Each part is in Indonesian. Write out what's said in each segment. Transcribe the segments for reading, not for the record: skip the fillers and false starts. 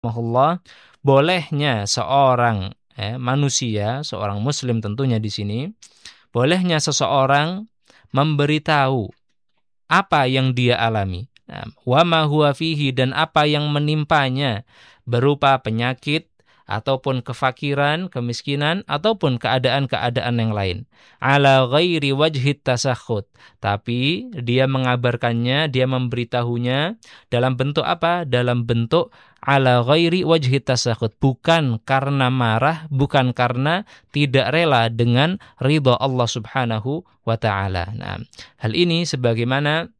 rahimahullah, bolehnya seorang manusia, seorang muslim tentunya di sini, bolehnya seseorang memberitahu apa yang dia alami. Nah, wa ma huwa fihi, dan apa yang menimpanya berupa penyakit ataupun kefakiran, kemiskinan ataupun keadaan-keadaan yang lain. Ala ghairi wajhit tasakhut. Tapi dia mengabarkannya, dia memberitahunya dalam bentuk apa? Dalam bentuk ala ghairi wajhit tasakhut, bukan karena marah, bukan karena tidak rela dengan ridha Allah Subhanahu wa taala. Nah, hal ini sebagaimana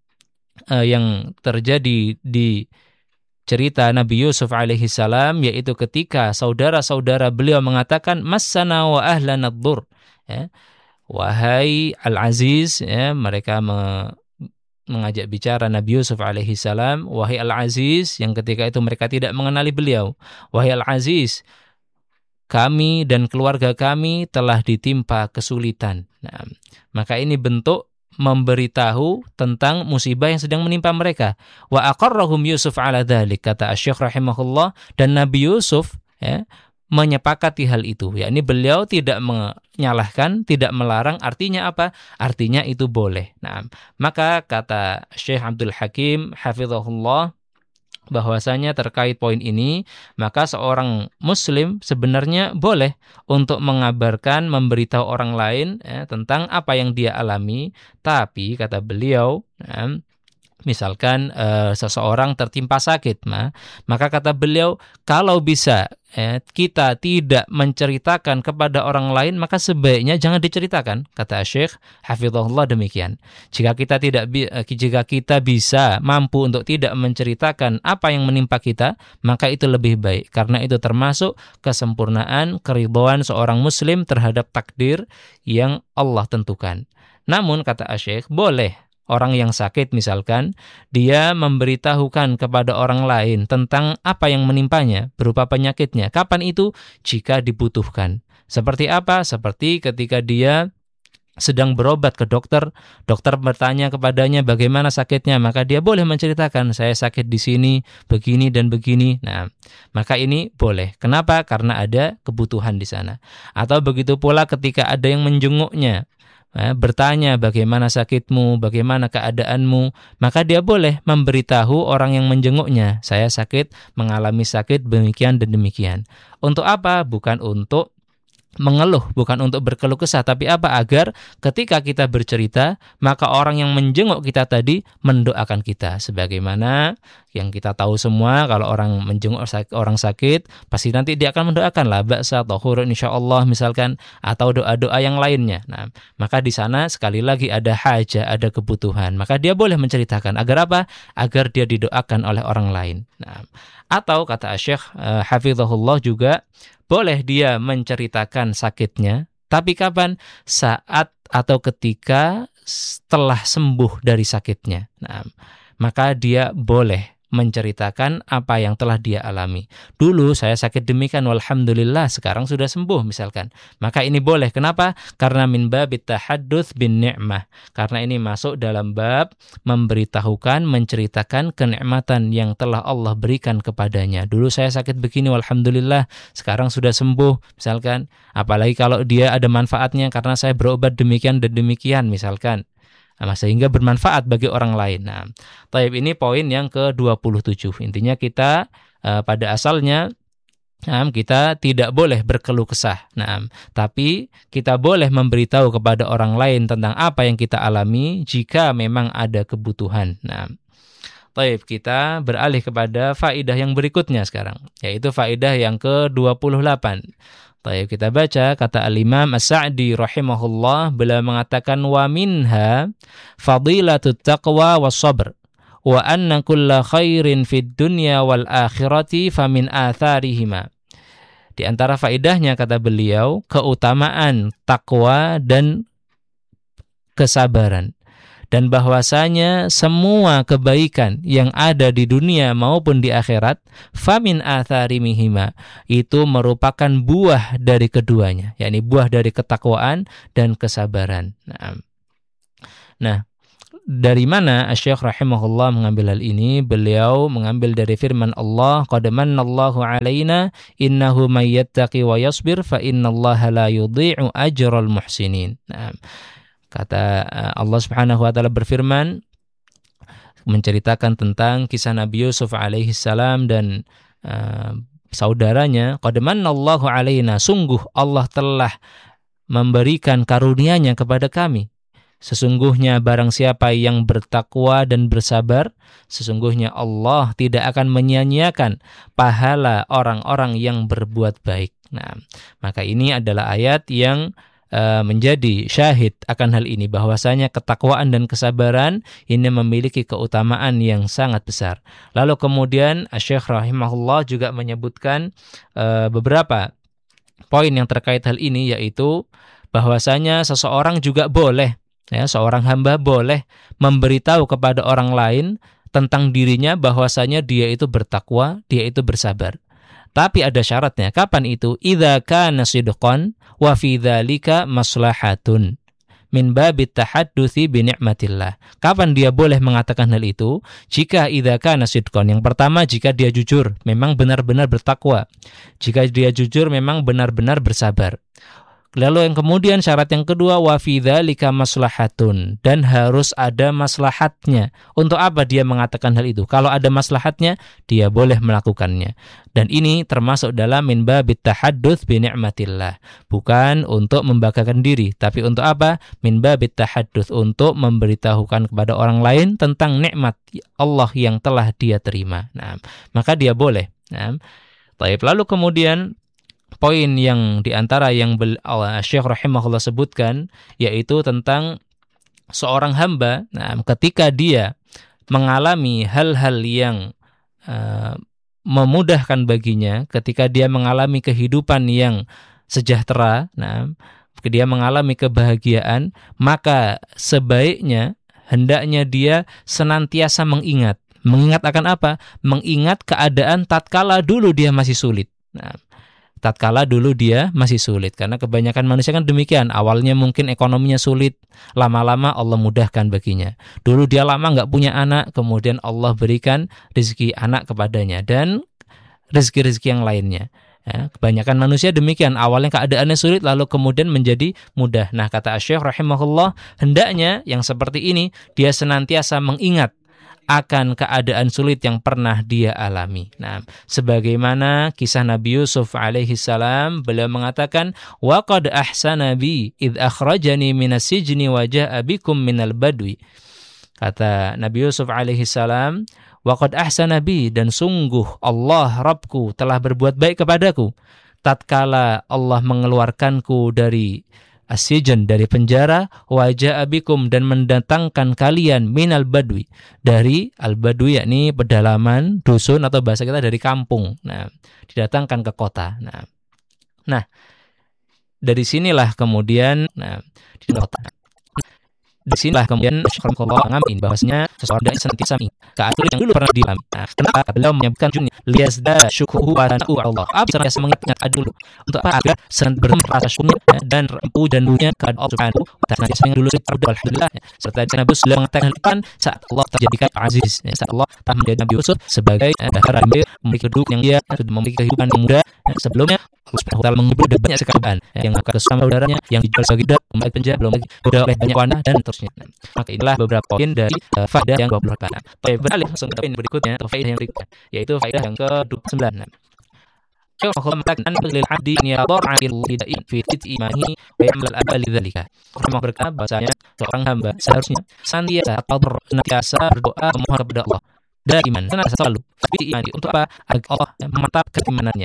yang terjadi di cerita Nabi Yusuf alaihi salam, yaitu ketika saudara-saudara beliau mengatakan massana wa ahlana ad-dur, ya, wahai Al-Aziz, ya, mereka mengajak bicara Nabi Yusuf alaihi salam, wahai Al-Aziz, yang ketika itu mereka tidak mengenali beliau, wahai Al-Aziz, kami dan keluarga kami telah ditimpa kesulitan. Nah, maka ini bentuk memberitahu tentang musibah yang sedang menimpa mereka. Wa aqarrahum Yusuf ala dzalik, kata Asy-Syaikh rahimahullah, dan Nabi Yusuf, ya, menyepakati hal itu. Yakni beliau tidak menyalahkan, tidak melarang. Artinya apa? Artinya itu boleh. Nah, maka kata Syekh Abdul Hakim hafizahullah, bahwasanya terkait poin ini, maka seorang muslim sebenarnya boleh untuk mengabarkan, memberitahu orang lain, tentang apa yang dia alami. Tapi kata beliau, misalkan seseorang tertimpa sakit, maka kata beliau, kalau bisa kita tidak menceritakan kepada orang lain, maka sebaiknya jangan diceritakan. Kata Syekh hafizahullah demikian. Jika kita bisa mampu untuk tidak menceritakan apa yang menimpa kita, maka itu lebih baik, karena itu termasuk kesempurnaan keridhaan seorang muslim terhadap takdir yang Allah tentukan. Namun kata Syekh, boleh orang yang sakit misalkan, dia memberitahukan kepada orang lain tentang apa yang menimpanya berupa penyakitnya. Kapan itu? Jika dibutuhkan. Seperti apa? Seperti ketika dia sedang berobat ke dokter, dokter bertanya kepadanya bagaimana sakitnya, maka dia boleh menceritakan, saya sakit di sini, begini dan begini. Nah, maka ini boleh. Kenapa? Karena ada kebutuhan di sana. Atau begitu pula ketika ada yang menjenguknya, bertanya bagaimana sakitmu, bagaimana keadaanmu, maka dia boleh memberitahu orang yang menjenguknya, saya sakit, mengalami sakit demikian dan demikian. Untuk apa? Bukan untuk mengeluh, bukan untuk berkeluh kesah, tapi apa? Agar ketika kita bercerita, maka orang yang menjenguk kita tadi mendoakan kita. Sebagaimana yang kita tahu semua, kalau orang menjenguk orang sakit, pasti nanti dia akan mendoakan la ba'sa tahurun insyaallah misalkan, atau doa-doa yang lainnya. Nah, maka di sana sekali lagi ada hajah, ada kebutuhan, maka dia boleh menceritakan. Agar apa? Agar dia didoakan oleh orang lain. Nah, atau kata Syekh hafizahullah juga, boleh dia menceritakan sakitnya, tapi kapan? Saat atau ketika setelah sembuh dari sakitnya. Nah, maka dia boleh menceritakan apa yang telah dia alami. Dulu saya sakit demikian, walhamdulillah sekarang sudah sembuh misalkan. Maka ini boleh. Kenapa? Karena min babit tahadduts bin ni'mah. Karena ini masuk dalam bab memberitahukan, menceritakan kenikmatan yang telah Allah berikan kepadanya. Dulu saya sakit begini, walhamdulillah sekarang sudah sembuh misalkan. Apalagi kalau dia ada manfaatnya karena saya berobat demikian dan demikian misalkan. Sehingga bermanfaat bagi orang lain. Nah, taib ini poin yang ke-27. Intinya kita pada asalnya kita tidak boleh berkeluh kesah. Nah, tapi kita boleh memberitahu kepada orang lain tentang apa yang kita alami jika memang ada kebutuhan. Nah, taib, kita beralih kepada faidah yang berikutnya sekarang, yaitu faidah yang ke-28. Baik, kita baca kata Al-Imam As-Sa'di rahimahullah, beliau mengatakan wa minha fadilatut taqwa was sabr wa anna kulla khairin fid dunya wal akhirati famin atharihima. Di antara faedahnya kata beliau, keutamaan takwa dan kesabaran, dan bahwasanya semua kebaikan yang ada di dunia maupun di akhirat, famin atharimihima, itu merupakan buah dari keduanya, yakni buah dari ketakwaan dan kesabaran. Nah, dari mana Asy-Syaikh rahimahullah mengambil hal ini? Beliau mengambil dari firman Allah, "Qad mannallahu 'alaina innahu may yattaqi wa yasbir fa innallaha la yudhi'u ajral muhsinin." Nah, kata Allah Subhanahu wa taala berfirman menceritakan tentang kisah Nabi Yusuf alaihi salam dan saudaranya, "Qad mannallahu 'alaina", sungguh Allah telah memberikan karunia-Nya kepada kami. Sesungguhnya barang siapa yang bertakwa dan bersabar, sesungguhnya Allah tidak akan menyia-nyiakan pahala orang-orang yang berbuat baik. Nah, maka ini adalah ayat yang menjadi syahid akan hal ini, bahwasanya ketakwaan dan kesabaran ini memiliki keutamaan yang sangat besar. Lalu kemudian Asy-Syaikh rahimahullah juga menyebutkan beberapa poin yang terkait hal ini, yaitu bahwasanya seseorang juga boleh, seorang hamba boleh memberitahu kepada orang lain tentang dirinya bahwasanya dia itu bertakwa, dia itu bersabar. Tapi ada syaratnya. Kapan itu? Idza kana sidqan wa fi dzalika maslahatun min babit tahadduthi bi ni'matillah. Kapan dia boleh mengatakan hal itu? Jika idza kana sidqan, yang pertama jika dia jujur, memang benar-benar bertakwa. Jika dia jujur, memang benar-benar bersabar. Lalu yang kemudian syarat yang kedua, wa fi dzalika maslahatun, dan harus ada maslahatnya. Untuk apa dia mengatakan hal itu? Kalau ada maslahatnya, dia boleh melakukannya. Dan ini termasuk dalam min babit tahadduts bi ni'matillah. Bukan untuk membanggakan diri, tapi untuk apa? Min babit tahadduts, untuk memberitahukan kepada orang lain tentang nikmat Allah yang telah dia terima. Nah, maka dia boleh. Nah, baik. Lalu kemudian poin yang diantara yang Syekh rahimahullah sebutkan, yaitu tentang seorang hamba, ketika dia mengalami hal-hal yang memudahkan baginya, ketika dia mengalami kehidupan yang sejahtera, dia mengalami kebahagiaan, maka sebaiknya hendaknya dia senantiasa mengingat akan apa? Mengingat keadaan tatkala dulu dia masih sulit. Tatkala dulu dia masih sulit, karena kebanyakan manusia kan demikian. Awalnya mungkin ekonominya sulit, lama-lama Allah mudahkan baginya. Dulu dia lama nggak punya anak, kemudian Allah berikan rezeki anak kepadanya dan rezeki-rezeki yang lainnya. Kebanyakan manusia demikian, awalnya keadaannya sulit lalu kemudian menjadi mudah. Nah, kata Asy-Syaikh rahimahullah, hendaknya yang seperti ini dia senantiasa mengingat akan keadaan sulit yang pernah dia alami. Nah, sebagaimana kisah Nabi Yusuf alaihi salam, beliau mengatakan, wa qad ahsana bi id akhrajani minas sijni wa jaa bikum minal badwi. Kata Nabi Yusuf alaihi salam, wa qad ahsana bi, dan sungguh Allah Rabbku telah berbuat baik kepadaku tatkala Allah mengeluarkanku dari as-sijn, dari penjara, wa jaa bikum, dan mendatangkan kalian minal badwi, dari al-badwi yakni pedalaman, dusun, atau bahasa kita dari kampung. Nah, didatangkan ke kota. Nah, dari sinilah kemudian di kota. Di sinilah kemudian Syaikhullah mengamin bahwasanya seseorang dari senantiasa keadaan yang dulu pernah dialami. Nah, kenapa beliau menyebutkan junnya liyazda syukruhu wa tana'u Allah. Senantiasa mengingat dulu. Untuk apa? Agar bermerasa syukur dan pujiannya kepada Allah Subhanahu wa taala. Senantiasa yang dulu alhamdulillah. Serta Nabi Yusuf mengatakan saat Allah terjadikan aziz, saat Allah telah menjadi Nabi Yusuf sebagai dahar memiliki kehidupan yang dia sudah memiliki kehidupan yang mudah. Sebelumnya Allah Subhanahu wa taala mengubur banyak sekali yang akan bersama saudaranya yang dijual sebagai budak, membaik penjara, belum lagi udah oleh banyak wanita dan terusnya. Maka inilah beberapa poin dari faedah yang 28. Baik, beralih langsung ke poin berikutnya atau faedah yang berikutnya, yaitu faedah yang ke-29. Syekh mengatakan lil abdi yadhar 'alil lidain fi imani wa ya'mal al-abal lidzalika. Orang berkata bahasanya seorang hamba seharusnya senantiasa berdoa memohon kepada Allah daiman, senantiasa selalu fi imani, untuk apa? Agar Allah memantapkan keimanannya,